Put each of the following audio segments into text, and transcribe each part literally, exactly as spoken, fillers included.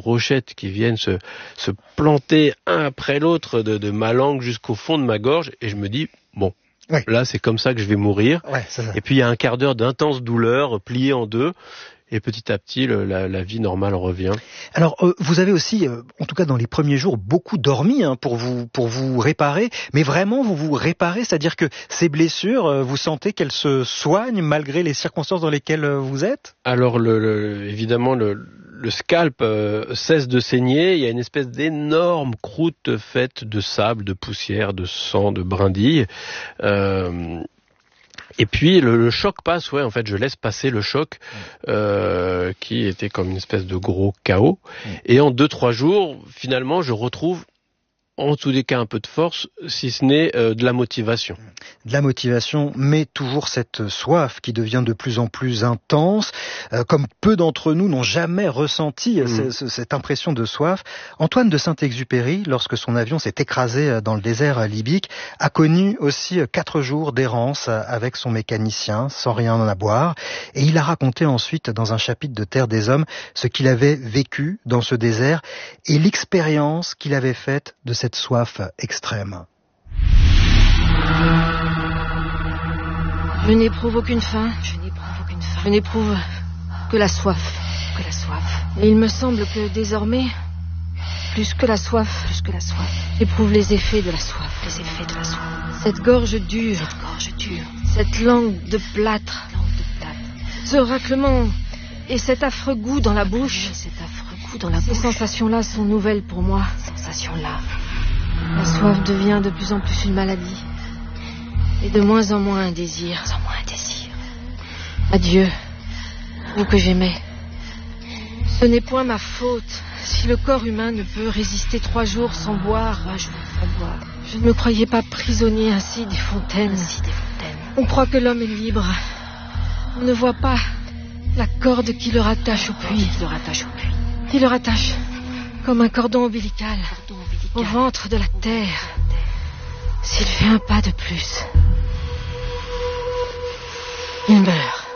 brochettes qui viennent se, se planter un après l'autre de, de ma langue jusqu'au fond de ma gorge, et je me dis, bon, oui. Là c'est comme ça que je vais mourir. Ouais, c'est ça. Et puis il y a un quart d'heure d'intense douleur, pliée en deux, et petit à petit, le, la, la vie normale revient. Alors, euh, vous avez aussi, euh, en tout cas dans les premiers jours, beaucoup dormi hein, pour vous pour vous réparer. Mais vraiment, vous vous réparez, c'est-à-dire que ces blessures, euh, vous sentez qu'elles se soignent malgré les circonstances dans lesquelles euh, vous êtes ? Alors, le, le, évidemment, le, le scalp euh, cesse de saigner. Il y a une espèce d'énorme croûte faite de sable, de poussière, de sang, de brindilles. Euh, Et puis le, le choc passe, ouais, en fait je laisse passer le choc euh, qui était comme une espèce de gros chaos. Et en deux trois jours, finalement, je retrouve en tous les cas un peu de force, si ce n'est euh, de la motivation. De la motivation, mais toujours cette soif qui devient de plus en plus intense, euh, comme peu d'entre nous n'ont jamais ressenti mmh. c- c- cette impression de soif. Antoine de Saint-Exupéry, lorsque son avion s'est écrasé dans le désert libyque, a connu aussi quatre jours d'errance avec son mécanicien, sans rien en boire, et il a raconté ensuite dans un chapitre de Terre des Hommes ce qu'il avait vécu dans ce désert et l'expérience qu'il avait faite de cette soif extrême. Je n'éprouve aucune faim. Je n'éprouve aucune faim. Je n'éprouve que la soif. Que la soif. Et il me semble que désormais, plus que la soif, plus que la soif, j'éprouve les effets de la soif. Les effets de la soif. Cette gorge dure. Cette gorge dure. Cette langue de plâtre. Langue de plâtre. Ce raclement et cet affreux goût dans la bouche. Cet affreux goût dans la bouche. Ces sensations-là sont nouvelles pour moi. Ces sensations-là. La soif devient de plus en plus une maladie. Et de moins en moins un désir. De moins en moins un désir. Adieu, vous que j'aimais. Ce n'est point ma faute si le corps humain ne peut résister trois jours sans boire. Trois jours sans boire. Je ne me croyais pas prisonnier ainsi des fontaines. Ainsi des fontaines. On croit que l'homme est libre. On ne voit pas la corde qui le rattache au puits. Qui le rattache au puits. Qui le rattache comme un cordon ombilical. Cordon ombilical. Au ventre de la terre. S'il fait un pas de plus, il meurt.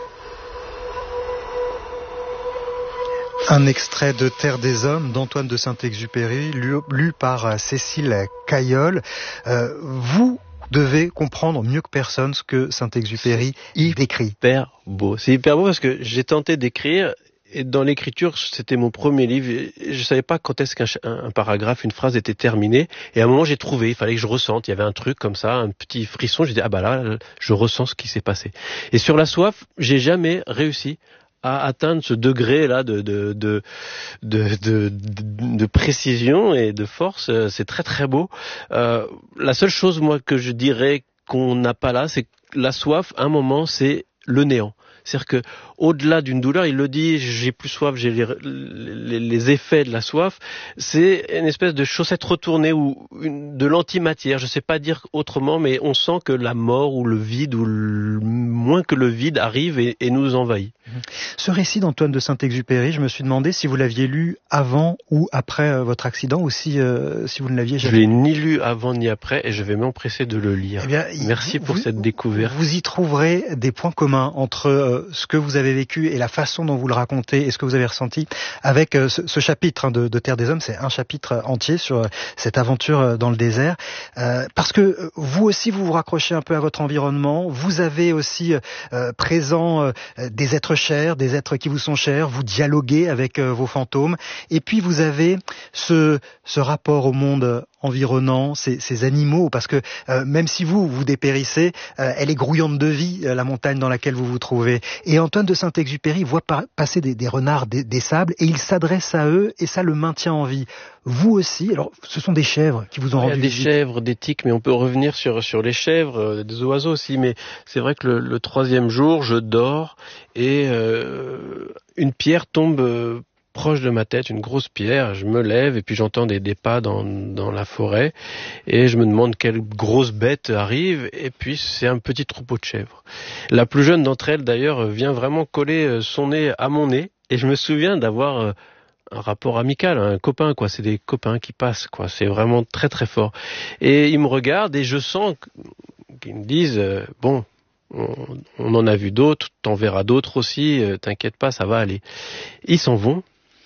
Un extrait de Terre des Hommes d'Antoine de Saint-Exupéry, lu, lu par Cécile Caillol. Euh, vous devez comprendre mieux que personne ce que Saint-Exupéry y décrit. C'est hyper beau. C'est hyper beau parce que j'ai tenté d'écrire. Et dans l'écriture, c'était mon premier livre. Et je savais pas quand est-ce qu'un un paragraphe, une phrase était terminée. Et à un moment, j'ai trouvé. Il fallait que je ressente. Il y avait un truc comme ça, un petit frisson. J'ai dit ah bah là, je ressens ce qui s'est passé. Et sur la soif, j'ai jamais réussi à atteindre ce degré-là de de de de de, de, de précision et de force. C'est très très beau. Euh, la seule chose moi que je dirais qu'on n'a pas là, c'est que la soif, à un moment, c'est le néant. C'est-à-dire que, au-delà d'une douleur, il le dit, j'ai plus soif, j'ai les, les, les effets de la soif, c'est une espèce de chaussette retournée ou une, de l'antimatière, je sais pas dire autrement, mais on sent que la mort ou le vide, ou le, moins que le vide arrive et, et nous envahit. Ce récit d'Antoine de Saint-Exupéry, je me suis demandé si vous l'aviez lu avant ou après euh, votre accident, ou si, euh, si vous ne l'aviez jamais lu. Je l'ai ni lu avant ni après, et je vais m'empresser de le lire. Eh bien, merci vous, pour vous, cette découverte. Vous y trouverez des points communs entre euh, ce que vous avez vécu et la façon dont vous le racontez et ce que vous avez ressenti avec euh, ce, ce chapitre hein, de, de Terre des Hommes. C'est un chapitre entier sur euh, cette aventure euh, dans le désert. Euh, parce que euh, vous aussi, vous vous raccrochez un peu à votre environnement. Vous avez aussi euh, présent euh, des êtres chers, des êtres qui vous sont chers. Vous dialoguez avec euh, vos fantômes. Et puis, vous avez ce, ce rapport au monde environnant, ces, ces animaux, parce que euh, même si vous, vous dépérissez, euh, elle est grouillante de vie, euh, la montagne dans laquelle vous vous trouvez. Et Antoine de Saint-Exupéry voit par, passer des, des renards, des, des sables, et il s'adresse à eux, et ça le maintient en vie. Vous aussi, alors ce sont des chèvres qui vous ont rendu visite. Il y a visite. des chèvres, des tiques, mais on peut revenir sur sur les chèvres, euh, des oiseaux aussi. Mais c'est vrai que le, le troisième jour, je dors, et euh, une pierre tombe euh, proche de ma tête, une grosse pierre. Je me lève et puis j'entends des, des pas dans, dans la forêt et je me demande quelle grosse bête arrive, et puis c'est un petit troupeau de chèvres. La plus jeune d'entre elles d'ailleurs vient vraiment coller son nez à mon nez, et je me souviens d'avoir un rapport amical, un copain quoi, c'est des copains qui passent quoi, c'est vraiment très très fort. Et ils me regardent et je sens qu'ils me disent euh, bon, on, on en a vu d'autres, t'en verras d'autres aussi, euh, t'inquiète pas, ça va aller. Ils s'en vont.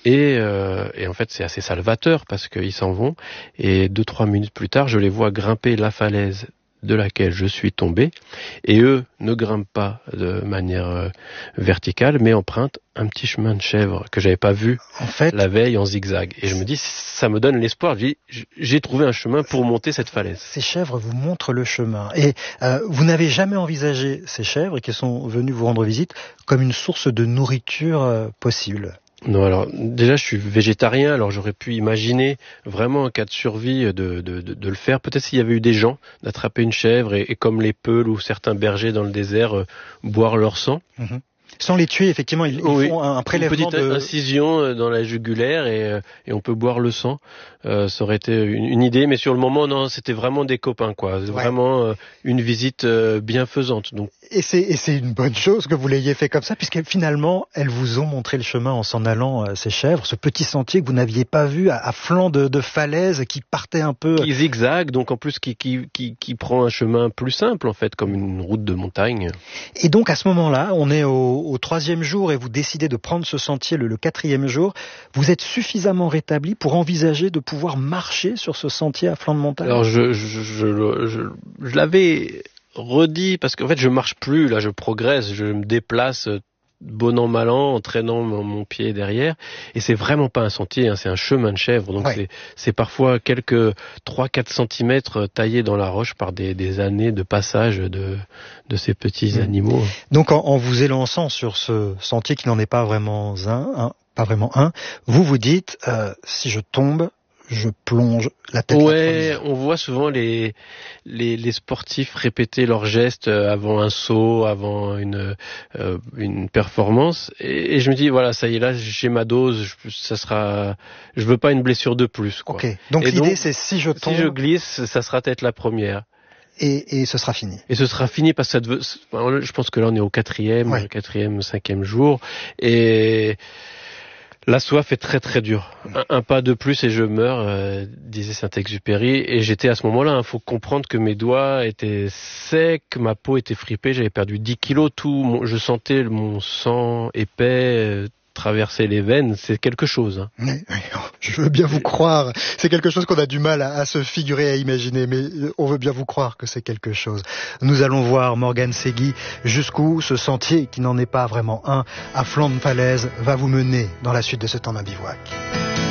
Et, euh, et en fait, c'est assez salvateur parce qu'ils s'en vont. Et deux, trois minutes plus tard, je les vois grimper la falaise de laquelle je suis tombé. Et eux ne grimpent pas de manière euh, verticale, mais empruntent un petit chemin de chèvre que j'avais pas vu en fait, la veille en zigzag. Et je me dis, ça me donne l'espoir. Je dis, j'ai trouvé un chemin pour monter cette falaise. Ces chèvres vous montrent le chemin. Et euh, vous n'avez jamais envisagé ces chèvres qui sont venues vous rendre visite comme une source de nourriture euh, possible ? Non, alors déjà je suis végétarien, alors j'aurais pu imaginer vraiment en cas de survie de, de, de, de le faire. Peut-être s'il y avait eu des gens d'attraper une chèvre et, et comme les peuls ou certains bergers dans le désert, euh, boire leur sang. Mmh. Sans les tuer, effectivement, ils, ils oui, font un prélèvement une petite de... incision dans la jugulaire et, et on peut boire le sang. Euh, ça aurait été une, une idée, mais sur le moment, non, c'était vraiment des copains, quoi. Ouais. Vraiment euh, une visite euh, bienfaisante. Donc. Et c'est, et c'est une bonne chose que vous l'ayez fait comme ça, puisque finalement, elles vous ont montré le chemin en s'en allant, euh, ces chèvres, ce petit sentier que vous n'aviez pas vu à, à flanc de, de falaise qui partait un peu... Qui zigzague, donc en plus qui, qui, qui, qui prend un chemin plus simple, en fait, comme une route de montagne. Et donc à ce moment-là, on est au, au troisième jour et vous décidez de prendre ce sentier le, le quatrième jour. Vous êtes suffisamment rétabli pour envisager de pouvoir marcher sur ce sentier à flanc de montagne ? Alors je, je, je, je, je l'avais redit parce qu'en fait je marche plus, là je progresse, je me déplace bon an mal an en traînant mon, mon pied derrière et c'est vraiment pas un sentier, hein, c'est un chemin de chèvre donc ouais. c'est, c'est parfois quelques trois à quatre centimètres taillés dans la roche par des, des années de passage de, de ces petits mmh. animaux. Donc en, en vous élançant sur ce sentier qui n'en est pas vraiment un, hein, pas vraiment un, vous vous dites euh, si je tombe je plonge la tête. Ouais, on voit souvent les, les les sportifs répéter leurs gestes avant un saut, avant une euh, une performance, et, et je me dis voilà, ça y est, là j'ai ma dose, je, ça sera, je veux pas une blessure de plus, quoi. Ok. Donc et l'idée donc, c'est si je tombe, si je glisse, ça sera peut-être la première. Et, et ce sera fini. Et ce sera fini parce que ça devait, je pense que là on est au quatrième, ouais. quatrième, cinquième jour, et la soif est très très dure. Un, un pas de plus et je meurs, euh, disait Saint-Exupéry. Et j'étais à ce moment-là, il hein, faut comprendre que mes doigts étaient secs, ma peau était fripée, j'avais perdu dix kilos, tout, mon, je sentais mon sang épais euh, traverser les veines, c'est quelque chose. Hein. Oui, oui, je veux bien vous croire. C'est quelque chose qu'on a du mal à, à se figurer, à imaginer, mais on veut bien vous croire que c'est quelque chose. Nous allons voir Morgane Segui jusqu'où ce sentier, qui n'en est pas vraiment un, à flanc de falaise, va vous mener dans la suite de ce temps d'un bivouac.